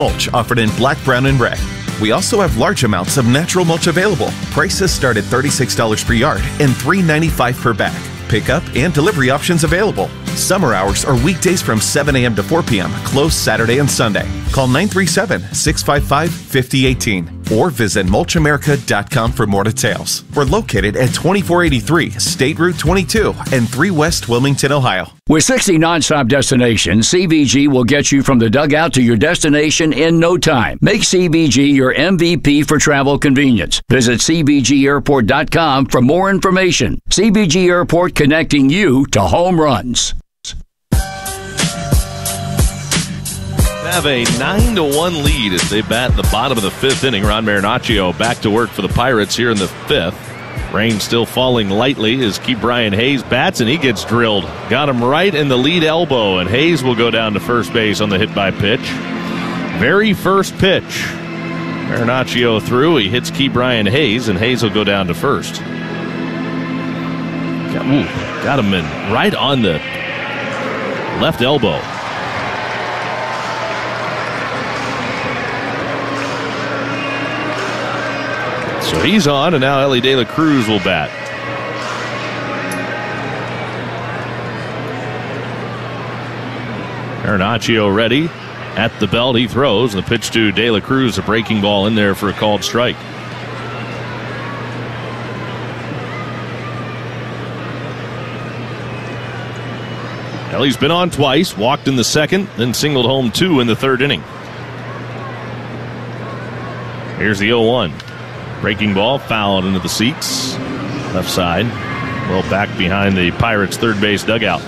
Mulch offered in black, brown, and red. We also have large amounts of natural mulch available. Prices start at $36 per yard and $3.95 per bag. Pickup and delivery options available. Summer hours are weekdays from 7 a.m. to 4 p.m., closed Saturday and Sunday. Call 937-655-5018 or visit mulchamerica.com for more details. We're located at 2483 State Route 22 and 3 West Wilmington, Ohio. With 60 nonstop destinations, CVG will get you from the dugout to your destination in no time. Make CVG your MVP for travel convenience. Visit CVGAirport.com for more information. CVG Airport, connecting you to home runs. Have a 9-1 lead as they bat the bottom of the fifth inning. Ron Marinaccio back to work for the Pirates here in the fifth. Rain still falling lightly as Ke'Bryan Hayes bats, and he gets drilled. Got him right in the lead elbow, and Hayes will go down to first base on the hit by pitch. Very first pitch. Marinaccio threw. He hits Ke'Bryan Hayes, and Hayes will go down to first. Got him in right on the left elbow. So he's on, and now Elly De La Cruz will bat. Marinaccio ready. At the belt, he throws. The pitch to De La Cruz, a breaking ball in there for a called strike. Elly's been on twice, walked in the second, then singled home 2 in the third inning. Here's the 0-1. Breaking ball, fouled into the seats. Left side. Well back behind the Pirates' third base dugout.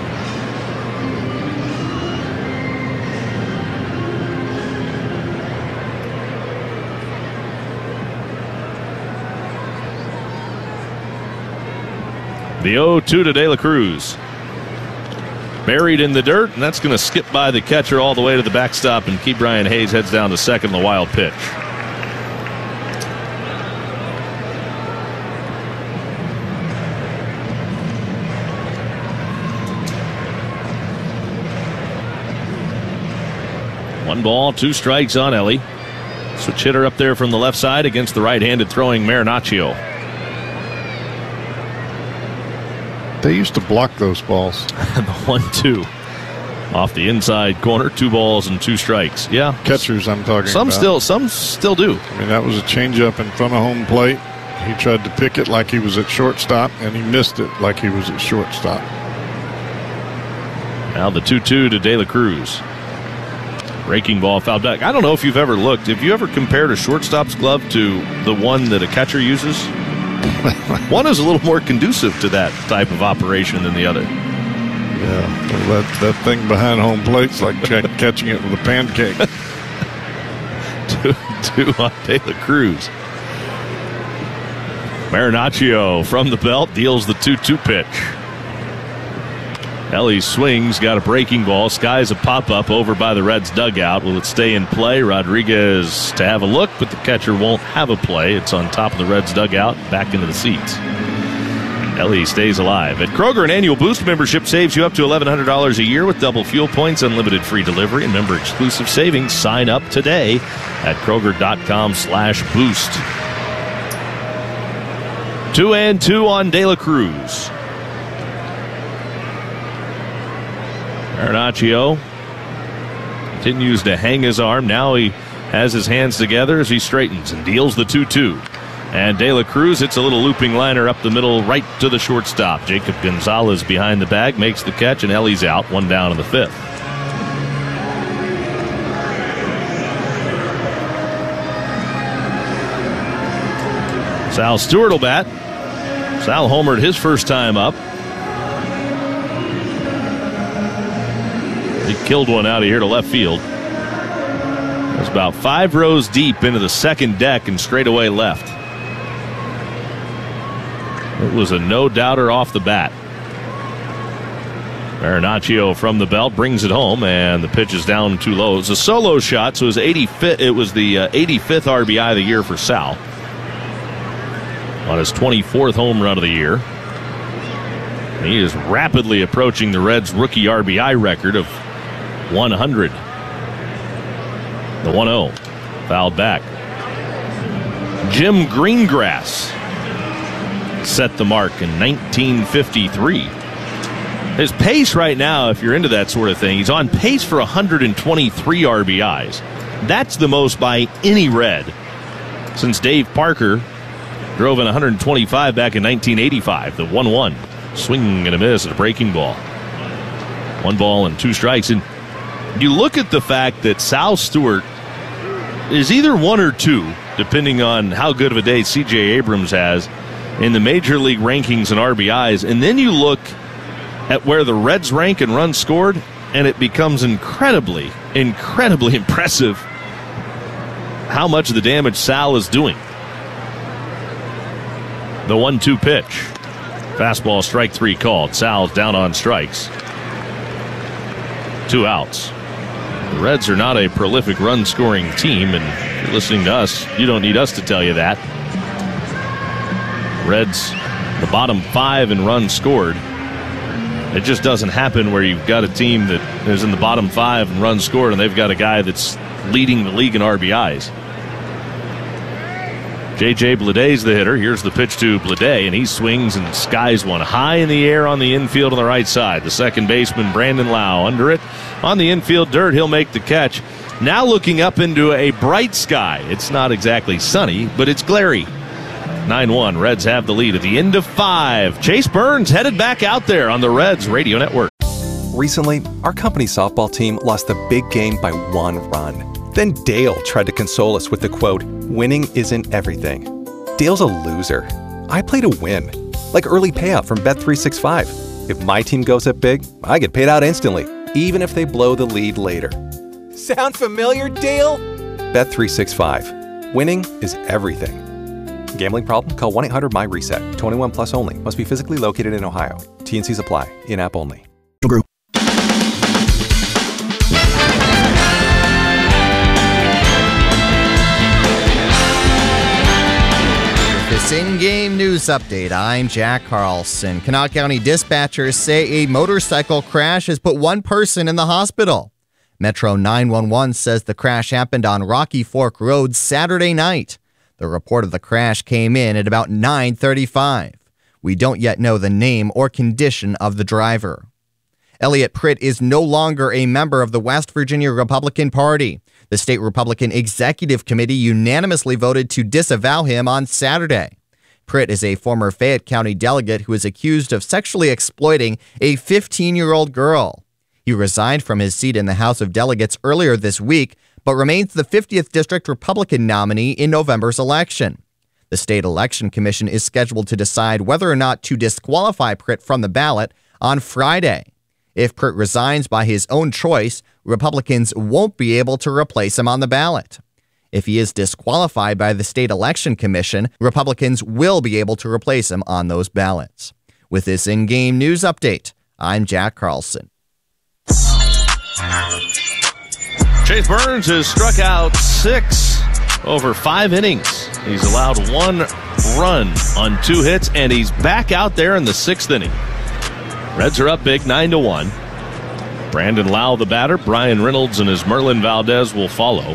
The 0-2 to De La Cruz. Buried in the dirt, and that's going to skip by the catcher all the way to the backstop, and Ke'Bryan Hayes heads down to second on the wild pitch. One ball, 2 strikes on Elly. Switch hitter up there from the left side against the right-handed throwing Marinaccio. They used to block those balls. The 1-2 off the inside corner, 2 balls and 2 strikes. Yeah, Catchers I'm talking about. Some still do. I mean, that was a changeup in front of home plate. He tried to pick it like he was at shortstop, and he missed it like he was at shortstop. Now the 2-2 to De La Cruz. Breaking ball fouled back. I don't know if you've ever looked. Have you ever compared a shortstop's glove to the one that a catcher uses? One is a little more conducive to that type of operation than the other. Yeah, well, that thing behind home plate's like catching it with a pancake. 2 on De La Cruz. Marinaccio from the belt deals the 2-2 pitch. Elly swings, got a breaking ball. Skies a pop-up over by the Reds' dugout. Will it stay in play? Rodriguez to have a look, but the catcher won't have a play. It's on top of the Reds' dugout, back into the seats. Elly stays alive. At Kroger, an annual Boost membership saves you up to $1,100 a year with double fuel points, unlimited free delivery, and member-exclusive savings. Sign up today at Kroger.com/boost. 2-2 on De La Cruz. Marinaccio continues to hang his arm. Now he has his hands together as he straightens and deals the 2-2. And De La Cruz hits a little looping liner up the middle right to the shortstop. Jacob Gonzalez behind the bag makes the catch, and Elly's out, 1 down in the fifth. Sal Stewart will bat. Sal homered his first time up. He killed one out of here to left field. It was about 5 rows deep into the second deck and straight away left. It was a no-doubter off the bat. Marinaccio from the belt brings it home, and the pitch is down too low. It was a solo shot, so it was the 85th RBI of the year for Sal. On his 24th home run of the year. He is rapidly approaching the Reds' rookie RBI record of 100. The 1-0. Fouled back. Jim Greengrass set the mark in 1953. His pace right now, if you're into that sort of thing, he's on pace for 123 RBIs. That's the most by any Red since Dave Parker drove in 125 back in 1985. The 1-1. Swing and a miss at a breaking ball. 1 ball and 2 strikes. And you look at the fact that Sal Stewart is either 1 or 2, depending on how good of a day C.J. Abrams has in the major league rankings and RBIs. And then you look at where the Reds rank and runs scored, and it becomes incredibly impressive how much of the damage Sal is doing. The 1-2 pitch. Fastball, strike 3 called. Sal's down on strikes. 2 outs. The Reds are not a prolific run-scoring team, and if you're listening to us, you don't need us to tell you that. Reds, the bottom 5 in runs scored. It just doesn't happen where you've got a team that is in the bottom 5 in runs scored, and they've got a guy that's leading the league in RBIs. J.J. Bleday's the hitter. Here's the pitch to Bleday, and he swings and skies one high in the air on the infield on the right side. The second baseman, Brandon Lau, under it. On the infield dirt, he'll make the catch. Now looking up into a bright sky. It's not exactly sunny, but it's glary. 9-1, Reds have the lead at the end of 5. Chase Burns headed back out there on the Reds Radio Network. Recently, our company softball team lost the big game by 1 run. Then Dale tried to console us with the quote, "Winning isn't everything." Dale's a loser. I play to win. Like early payout from Bet365. If my team goes up big, I get paid out instantly, even if they blow the lead later. Sound familiar, Dale? Bet365. Winning is everything. Gambling problem? Call 1-800-MY-RESET. 21 plus only. Must be physically located in Ohio. T&Cs apply. In-app only. Group. This in-game news update. I'm Jack Carlson. Kanawha County dispatchers say a motorcycle crash has put 1 person in the hospital. Metro 911 says the crash happened on Rocky Fork Road Saturday night. The report of the crash came in at about 9:35. We don't yet know the name or condition of the driver. Elliot Pritt is no longer a member of the West Virginia Republican Party. The state Republican Executive Committee unanimously voted to disavow him on Saturday. Pritt is a former Fayette County delegate who is accused of sexually exploiting a 15-year-old girl. He resigned from his seat in the House of Delegates earlier this week, but remains the 50th District Republican nominee in November's election. The State Election Commission is scheduled to decide whether or not to disqualify Pritt from the ballot on Friday. If Pritt resigns by his own choice, Republicans won't be able to replace him on the ballot. If he is disqualified by the State Election Commission, Republicans will be able to replace him on those ballots. With this in-game news update, I'm Jack Carlson. Chase Burns has struck out 6 over 5 innings. He's allowed 1 run on 2 hits, and he's back out there in the 6th inning. Reds are up big, 9-1. Brandon Lau, the batter. Brian Reynolds and his Merlin Valdez will follow.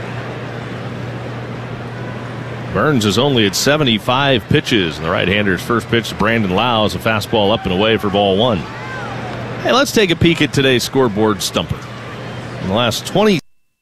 Burns is only at 75 pitches, and the right-hander's first pitch to Brandon Lau is a fastball up and away for ball 1. Hey, let's take a peek at today's scoreboard stumper. In the last 20.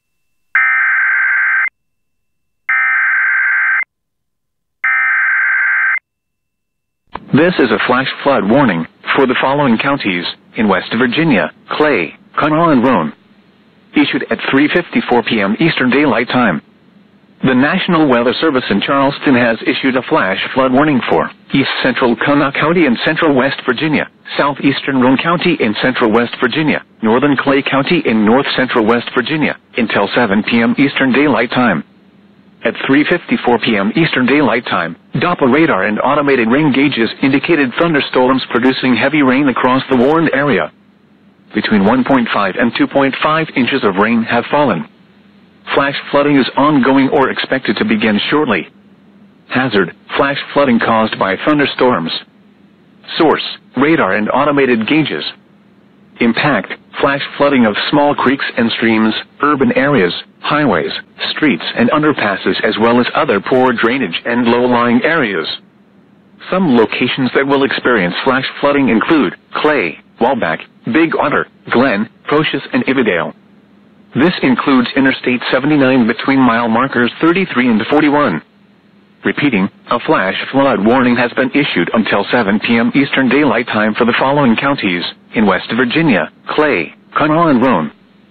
This is a flash flood warning for the following counties in West Virginia: Clay, Kanawha, and Roane. Issued at 3:54 p.m. Eastern Daylight Time. The National Weather Service in Charleston has issued a flash flood warning for East Central Kanawha County in Central West Virginia, Southeastern Roane County in Central West Virginia, Northern Clay County in North Central West Virginia, until 7 p.m. Eastern Daylight Time. At 3:54 p.m. Eastern Daylight Time, Doppler radar and automated rain gauges indicated thunderstorms producing heavy rain across the warned area. Between 1.5 and 2.5 inches of rain have fallen. Flash flooding is ongoing or expected to begin shortly. Hazard: flash flooding caused by thunderstorms. Source: radar and automated gauges. Impact: flash flooding of small creeks and streams, urban areas, highways, streets, and underpasses, as well as other poor drainage and low-lying areas. Some locations that will experience flash flooding include Clay, Walbach, Big Otter, Glen, Procius, and Ivydale. This includes Interstate 79 between mile markers 33 and 41. Repeating, a flash flood warning has been issued until 7 p.m. Eastern Daylight Time for the following counties in West Virginia: Clay, Kanawha, and Roane.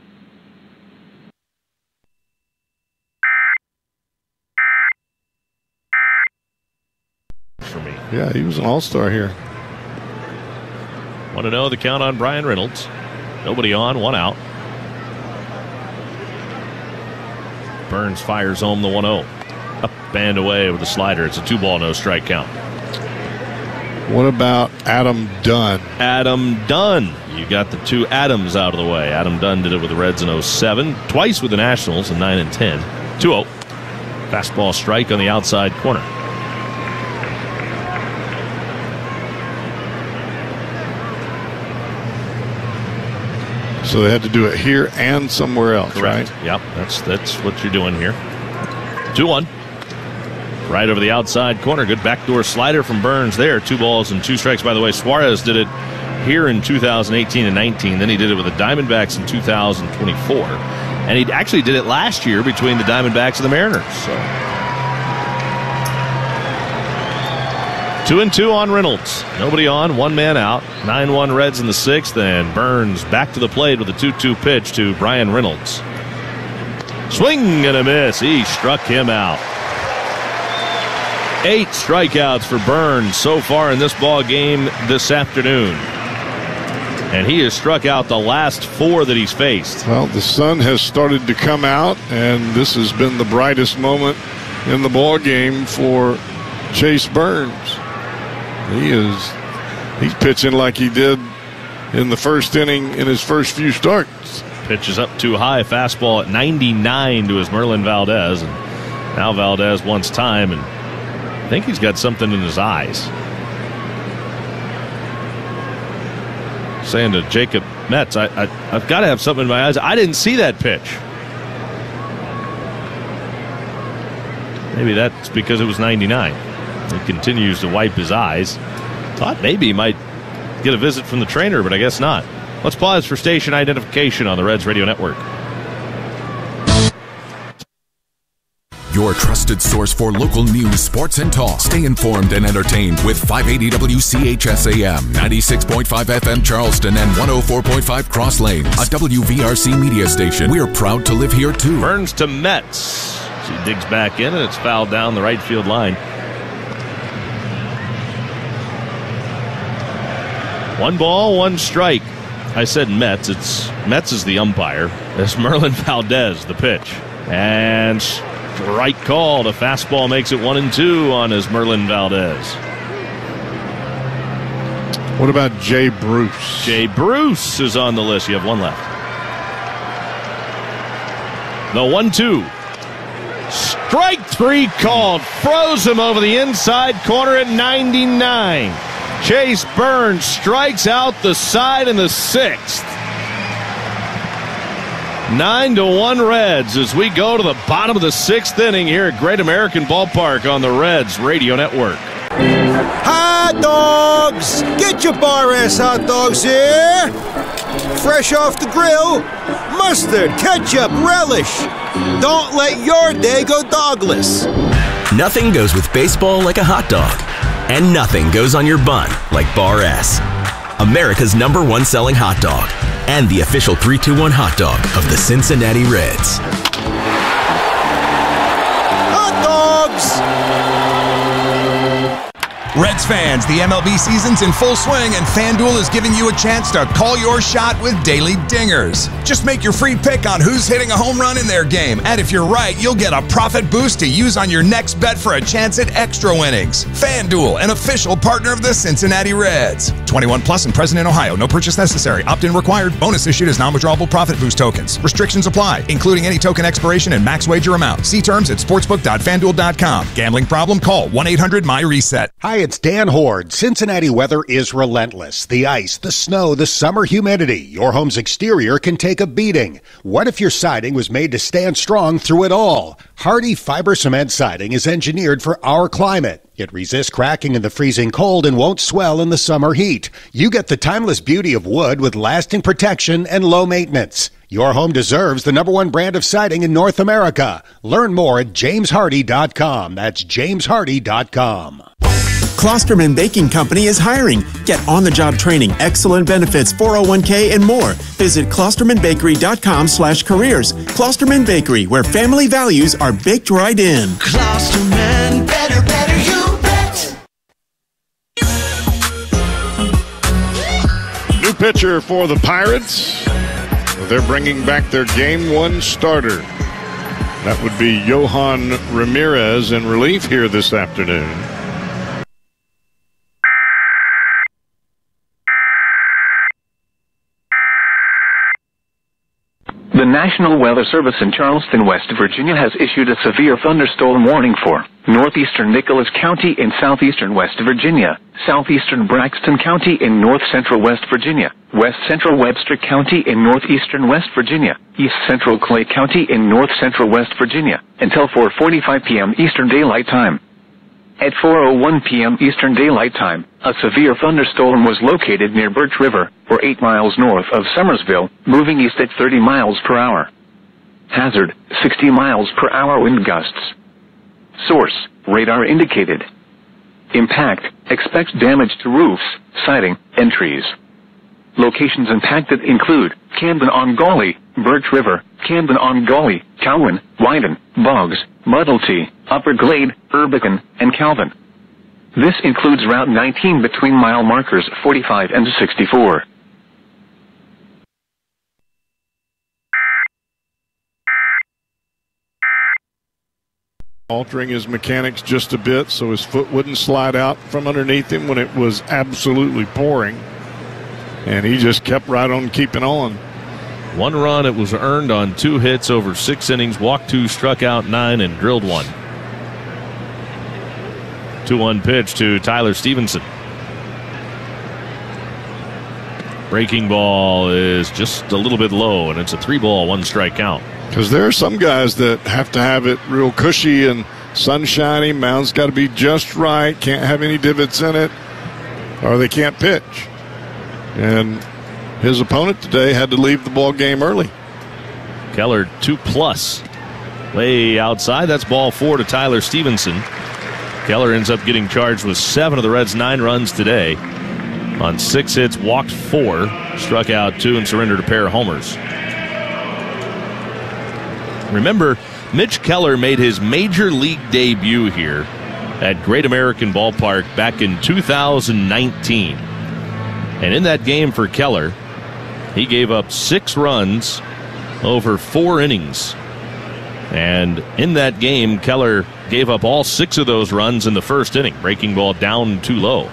For me. Yeah, he was an all-star here. 1-0 the count on Bryan Reynolds. Nobody on, one out. Burns fires home the 1-0. Up and away with the slider. It's a 2-ball, no strike count. What about Adam Dunn? Adam Dunn. You got the two Adams out of the way. Adam Dunn did it with the Reds in 07, twice with the Nationals in 9 and 10. 2-0. Fastball strike on the outside corner. So they had to do it here and somewhere else, correct, right? Yep, that's what you're doing here. 2-1. Right over the outside corner. Good backdoor slider from Burns there. 2 balls and 2 strikes. By the way, Suarez did it here in 2018 and 19. Then he did it with the Diamondbacks in 2024. And he actually did it last year between the Diamondbacks and the Mariners. So 2-2 on Reynolds. Nobody on, one man out. 9-1 Reds in the 6th, and Burns back to the plate with a 2-2 pitch to Bryan Reynolds. Swing and a miss. He struck him out. 8 strikeouts for Burns so far in this ball game this afternoon. And he has struck out the last 4 that he's faced. Well, the sun has started to come out, and this has been the brightest moment in the ball game for Chase Burns. He's pitching like he did in the first inning in his first few starts. Pitch is up too high. Fastball at 99 to his Merlin Valdez. And now Valdez wants time, and I think he's got something in his eyes. Saying to Jacob Metz, I've got to have something in my eyes. I didn't see that pitch. Maybe that's because it was 99. He continues to wipe his eyes. Thought maybe he might get a visit from the trainer, but I guess not. Let's pause for station identification on the Reds Radio Network. Your trusted source for local news, sports, and talk. Stay informed and entertained with 580 WCHS-AM, 96.5 FM Charleston, and 104.5 Cross Lanes, a WVRC media station. We're proud to live here, too. Burns to Metz. She digs back in, and it's fouled down the right field line. 1 ball, 1 strike. I said Metz. Metz is the umpire. It's Merlin Valdez, the pitch. And right call. The fastball makes it 1-2 on his Merlin Valdez. What about Jay Bruce? Jay Bruce is on the list. You have 1 left. The 1-2. Strike 3 called. Froze him over the inside corner at 99. Chase Burns strikes out the side in the 6th. 9-1 Reds as we go to the bottom of the 6th inning here at Great American Ballpark on the Reds Radio Network. Hot dogs! Get your bar-ass hot dogs here! Fresh off the grill, mustard, ketchup, relish. Don't let your day go dogless. Nothing goes with baseball like a hot dog. And nothing goes on your bun like Bar S. America's #1 selling hot dog. And the official 3-2-1 hot dog of the Cincinnati Reds. Hot dogs! Reds fans, the MLB season's in full swing, and FanDuel is giving you a chance to call your shot with daily dingers. Just make your free pick on who's hitting a home run in their game, and if you're right, you'll get a profit boost to use on your next bet for a chance at extra winnings. FanDuel, an official partner of the Cincinnati Reds. 21 plus and present in Ohio. No purchase necessary. Opt-in required. Bonus issued as non-withdrawable profit boost tokens. Restrictions apply, including any token expiration and max wager amount. See terms at sportsbook.fanduel.com. Gambling problem? Call 1-800-MY-RESET. Hi, it's Dan Dan Hoard. Cincinnati weather is relentless. The ice, the snow, the summer humidity. Your home's exterior can take a beating. What if your siding was made to stand strong through it all? Hardy Fiber Cement Siding is engineered for our climate. It resists cracking in the freezing cold and won't swell in the summer heat. You get the timeless beauty of wood with lasting protection and low maintenance. Your home deserves the #1 brand of siding in North America. Learn more at jameshardy.com. That's jameshardy.com. Klosterman Baking Company is hiring. Get on-the-job training, excellent benefits, 401k, and more. Visit klostermanbakery.com/careers. Klosterman Bakery, where family values are baked right in. Klosterman, better, you bet. New pitcher for the Pirates. They're bringing back their Game 1 starter. That would be Yohan Ramirez in relief here this afternoon. The National Weather Service in Charleston, West Virginia has issued a severe thunderstorm warning for northeastern Nicholas County in southeastern West Virginia, southeastern Braxton County in north central West Virginia, west central Webster County in northeastern West Virginia, east central Clay County in north central West Virginia, until 4:45 p.m. Eastern Daylight Time. At 4:01 p.m. Eastern Daylight Time, a severe thunderstorm was located near Birch River, or 8 miles north of Summersville, moving east at 30 miles per hour. Hazard, 60 miles per hour wind gusts. Source, radar indicated. Impact, expect damage to roofs, siding, and trees. Locations impacted include Camden-on-Gauley, Birch River, Camden-on-Gauley, Cowan, Wyden, Boggs, Muddlety, Upper Glade, Erbican, and Calvin. This includes Route 19 between mile markers 45 and 64. Altering his mechanics just a bit so his foot wouldn't slide out from underneath him when it was absolutely pouring. And he just kept right on keeping on. 1 run, it was earned on 2 hits over 6 innings, walked 2, struck out 9, and drilled 1. 2-1 pitch to Tyler Stevenson. Breaking ball is just a little bit low, and it's a 3-ball, 1-strike count. Because there are some guys that have to have it real cushy and sunshiny. Mound's got to be just right, can't have any divots in it, or they can't pitch. And his opponent today had to leave the ball game early. Keller 2+. Way outside. That's ball 4 to Tyler Stevenson. Keller ends up getting charged with 7 of the Reds' 9 runs today. On 6 hits, walked 4, struck out 2, and surrendered a pair of homers. Remember, Mitch Keller made his major league debut here at Great American Ballpark back in 2019. And in that game for Keller, he gave up 6 runs over 4 innings. And in that game, Keller gave up all 6 of those runs in the first inning, breaking ball down too low.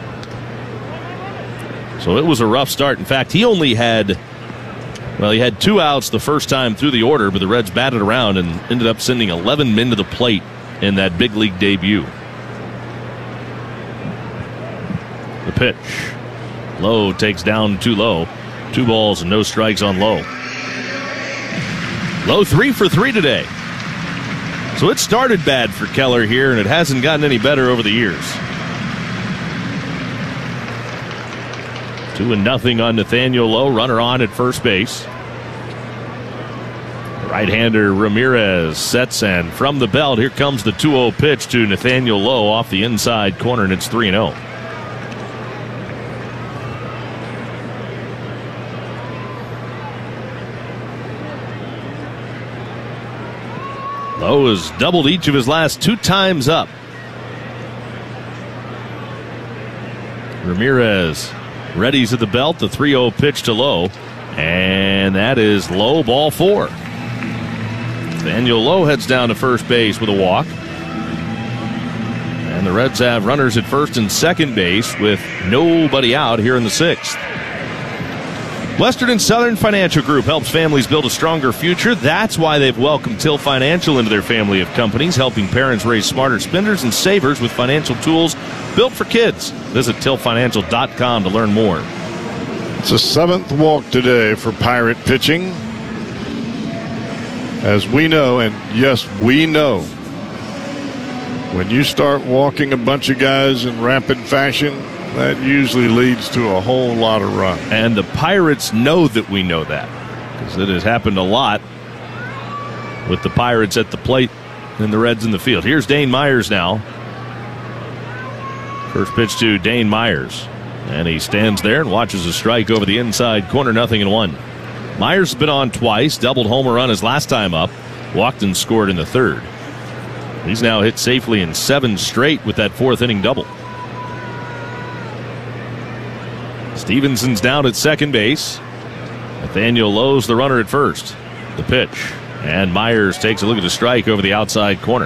So it was a rough start. In fact, he only had, he had 2 outs the first time through the order, but the Reds batted around and ended up sending 11 men to the plate in that big league debut. The pitch. Low takes down too low. 2 balls and no strikes on Low. Low 3 for 3 today. So it started bad for Keller here, and it hasn't gotten any better over the years. 2-0 on Nathaniel Lowe. Runner on at first base. Right-hander Ramirez sets, and from the belt, here comes the 2-0 pitch to Nathaniel Lowe off the inside corner, and it's 3-0. Lowe has doubled each of his last 2 times up. Ramirez readies at the belt, the 3-0 pitch to Lowe, and that is low, ball 4. Nathaniel Lowe heads down to first base with a walk. And the Reds have runners at first and second base with nobody out here in the 6th. Western and Southern Financial Group helps families build a stronger future. That's why they've welcomed Till Financial into their family of companies, helping parents raise smarter spenders and savers with financial tools built for kids. Visit tillfinancial.com to learn more. It's a 7th walk today for Pirate pitching. As we know, and yes, we know, when you start walking a bunch of guys in rapid fashion, that usually leads to a whole lot of runs. And the Pirates know that we know that, because it has happened a lot with the Pirates at the plate and the Reds in the field. Here's Dane Myers now. First pitch to Dane Myers. And he stands there and watches a strike over the inside corner, 0-1. Myers has been on twice, doubled home run his last time up, walked and scored in the third. He's now hit safely in 7 straight with that 4th inning double. Stevenson's down at second base. Nathaniel Lowe's the runner at first. The pitch. And Myers takes a look at the strike over the outside corner.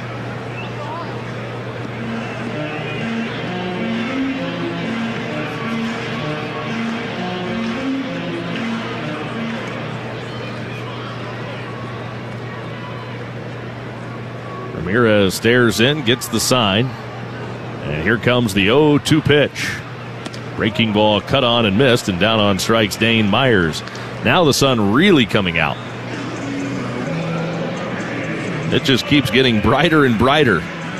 Ramirez stares in, gets the sign. And here comes the 0-2 pitch. Breaking ball cut on and missed, and down on strikes Dane Myers. Now the sun really coming out. It just keeps getting brighter and brighter.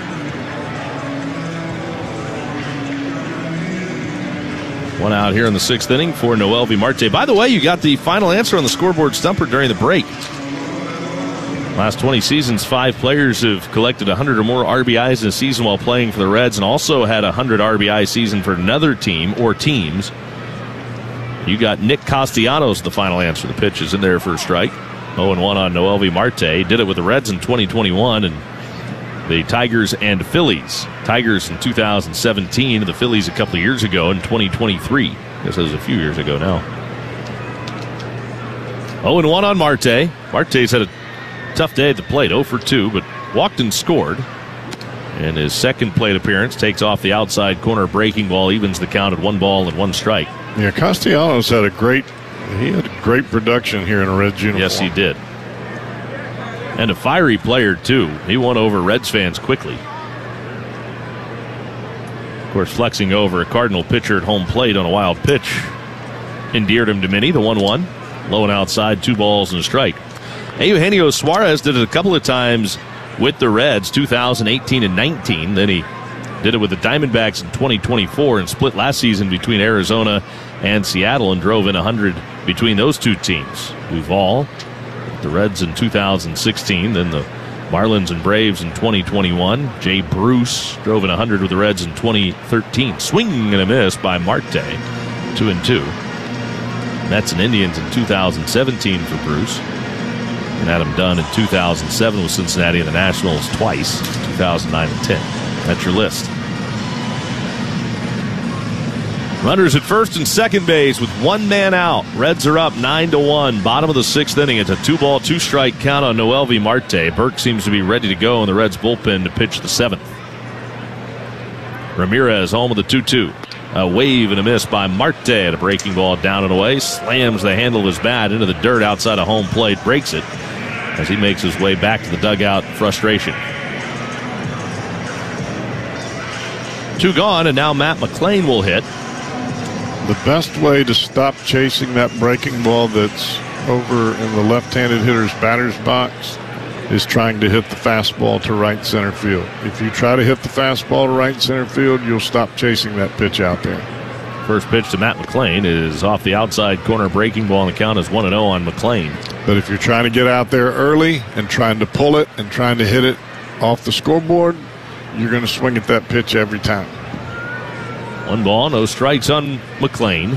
One out here in the 6th inning for Noelvi Marte. By the way, you got the final answer on the scoreboard stumper during the break. Last 20 seasons, 5 players have collected 100 or more RBIs in a season while playing for the Reds, and also had a 100 RBI season for another team or teams. You got Nick Castellanos, the final answer. The pitch is in there for a strike. 0-1 on Noelvi Marte. Did it with the Reds in 2021, and the Tigers and Phillies. Tigers in 2017, the Phillies a couple of years ago in 2023. I guess that was a few years ago now. 0-1 on Marte. Marte's had a tough day at the plate, 0 for 2, but walked and scored. And his second plate appearance takes off the outside corner breaking ball, evens the count at 1 ball and 1 strike. Yeah, Castellanos had a great production here in a Reds uniform. Yes, he did. And a fiery player, too. He won over Reds fans quickly. Of course, flexing over a Cardinal pitcher at home plate on a wild pitch endeared him to many. The 1-1, low and outside, 2 balls and a strike. Eugenio Suarez did it a couple of times with the Reds, 2018 and 19. Then he did it with the Diamondbacks in 2024 and split last season between Arizona and Seattle and drove in 100 between those two teams. Duvall, the Reds in 2016, then the Marlins and Braves in 2021. Jay Bruce drove in 100 with the Reds in 2013. Swing and a miss by Marte, 2-2. Mets and Indians in 2017 for Bruce. And Adam Dunn in 2007 with Cincinnati and the Nationals twice, 2009 and 10. That's your list. Runners at first and second base with 1 man out. Reds are up 9-1. Bottom of the 6th inning. It's a 2-ball, 2-strike count on Noelvi Marte. Burke seems to be ready to go in the Reds bullpen to pitch the 7th. Ramirez home with a 2-2. A wave and a miss by Marte at a breaking ball down and away. Slams the handle of his bat into the dirt outside of home plate. Breaks it as he makes his way back to the dugout in frustration. 2 gone, and now Matt McLain will hit. The best way to stop chasing that breaking ball that's over in the left-handed hitter's batter's box is trying to hit the fastball to right center field. If you try to hit the fastball to right center field, you'll stop chasing that pitch out there. First pitch to Matt McLain is off the outside corner breaking ball, and the count is 1-0 on McLain. But if you're trying to get out there early and trying to pull it and trying to hit it off the scoreboard, you're going to swing at that pitch every time. 1 ball, no strikes on McLain.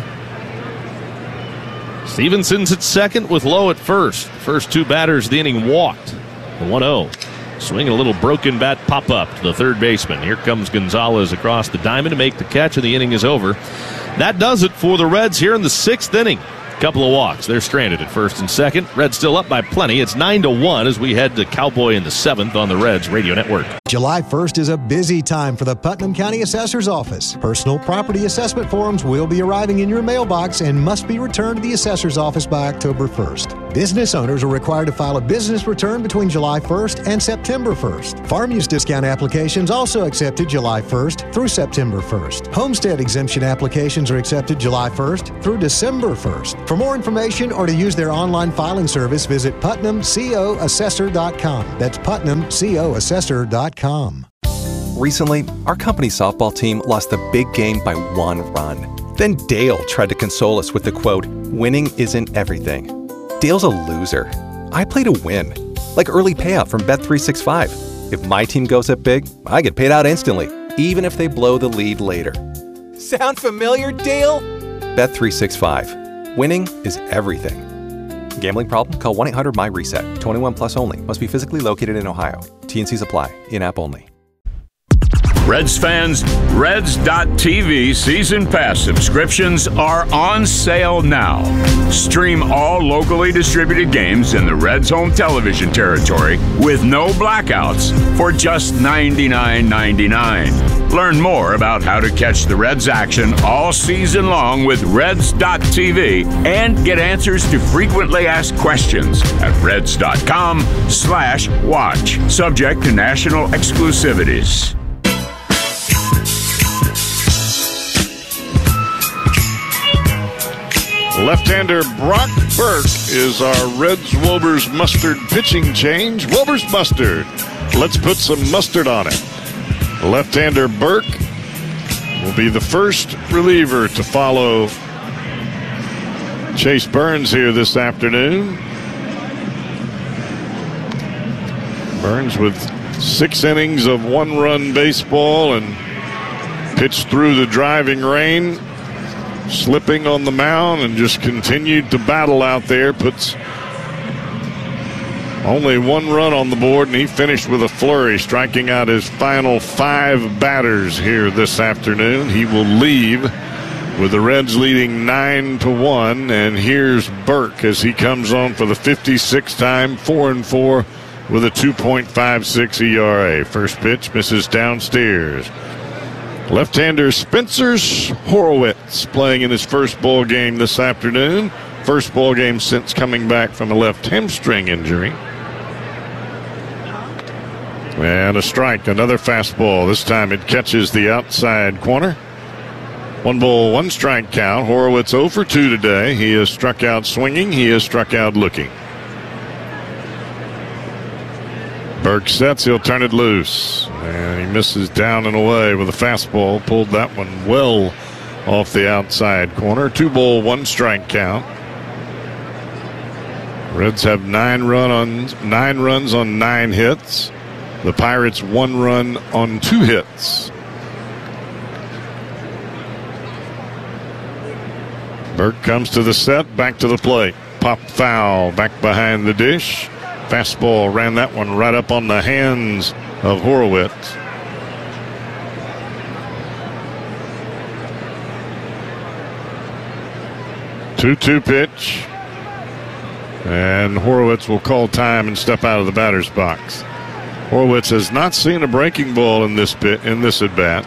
Stevenson's at second with Lowe at first. First 2 batters of the inning walked. The 1-0. Swinging a little broken bat pop-up to the third baseman. Here comes Gonzalez across the diamond to make the catch, and the inning is over. That does it for the Reds here in the 6th inning. Couple of walks. They're stranded at first and second. Reds still up by plenty. It's 9-1 as we head to Cowboy in the 7th on the Reds Radio Network. July 1st is a busy time for the Putnam County Assessor's Office. Personal property assessment forms will be arriving in your mailbox and must be returned to the Assessor's Office by October 1st. Business owners are required to file a business return between July 1st and September 1st. Farm use discount applications also accepted July 1st through September 1st. Homestead exemption applications are accepted July 1st through December 1st. For more information or to use their online filing service, visit PutnamCOAssessor.com. That's PutnamCOAssessor.com. Recently, our company softball team lost the big game by 1 run. Then Dale tried to console us with the quote, "Winning isn't everything." Dale's a loser. I play to win. Like early payout from Bet365. If my team goes up big, I get paid out instantly, even if they blow the lead later. Sound familiar, Dale? Bet365. Winning is everything. Gambling problem? Call 1-800-MY-RESET. 21 plus only. Must be physically located in Ohio. T&Cs apply. In-app only. Reds fans, Reds.TV season pass subscriptions are on sale now. Stream all locally distributed games in the Reds home television territory with no blackouts for just $99.99. Learn more about how to catch the Reds action all season long with Reds.TV and get answers to frequently asked questions at Reds.com/watch. Subject to national exclusivities. Left-hander Brock Burke is our Reds Wilbur's Mustard pitching change. Wilbur's Mustard. Let's put some mustard on it. Left-hander Burke will be the first reliever to follow Chase Burns here this afternoon. Burns with 6 innings of 1-run baseball and pitched through the driving rain, slipping on the mound, and just continued to battle out there. Puts only 1 run on the board, and he finished with a flurry, striking out his final 5 batters here this afternoon. He will leave with the Reds leading 9-1, and here's Burke as he comes on for the 56th time, 4-4 with a 2.56 ERA. First pitch misses downstairs. Left-hander Spencer Horowitz playing in his first ball game this afternoon. First ball game since coming back from a left hamstring injury. And a strike, another fastball. This time it catches the outside corner. 1 ball, 1 strike count. Horowitz 0 for 2 today. He has struck out swinging. He has struck out looking. Burke sets, he'll turn it loose. And he misses down and away with a fastball. Pulled that one well off the outside corner. 2 ball, 1 strike count. Reds have 9 runs on 9 hits. The Pirates 1 run on 2 hits. Burke comes to the set, back to the plate. Pop foul, back behind the dish. Fastball ran that one right up on the hands of Horowitz. Two-two pitch. And Horowitz will call time and step out of the batter's box. Horowitz has not seen a breaking ball in this at-bat.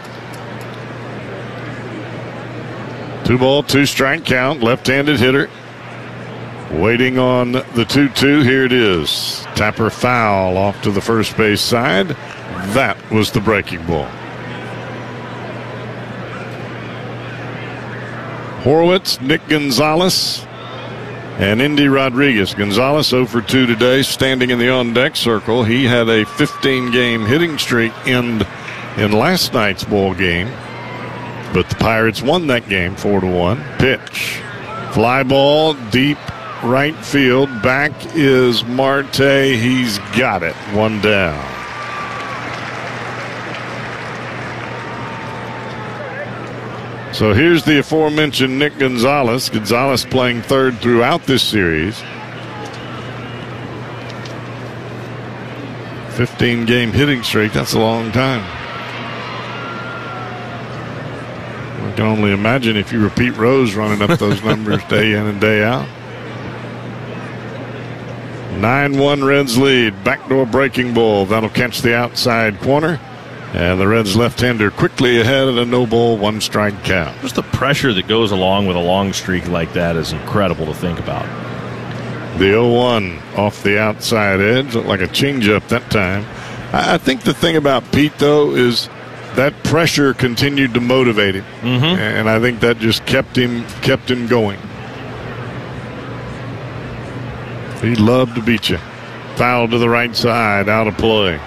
2 ball, 2 strike count. Left-handed hitter. Waiting on the 2-2. Here it is. Tapper foul off to the first base side. That was the breaking ball. Horowitz, Nick Gonzalez, and Indy Rodriguez. Gonzalez 0 for 2 today, standing in the on-deck circle. He had a 15-game hitting streak end in last night's ball game, but the Pirates won that game 4-1. Pitch. Fly ball deep right field. Back is Marte. He's got it. 1 down. So here's the aforementioned Nick Gonzalez. Gonzalez playing third throughout this series. 15-game hitting streak. That's a long time. I can only imagine if you were Pete Rose running up those numbers day in and day out. 9-1 Reds lead. Backdoor breaking ball. That'll catch the outside corner. And the Reds left-hander quickly ahead at a no ball, 1-strike count. Just the pressure that goes along with a long streak like that is incredible to think about. The 0-1 off the outside edge. Looked like a changeup that time. I think the thing about Pete, though, is that pressure continued to motivate him. And I think that just kept him going. He loved to beat you. Foul to the right side, out of play.